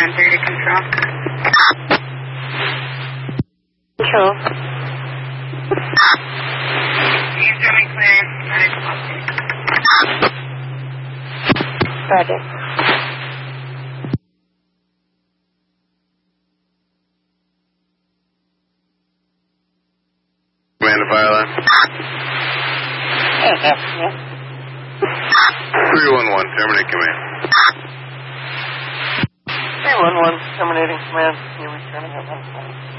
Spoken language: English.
930 control. Control. Incoming clear. Roger. Commander fire line. Yeah. 311, terminate command. 311, terminating command. You returning at 1 point.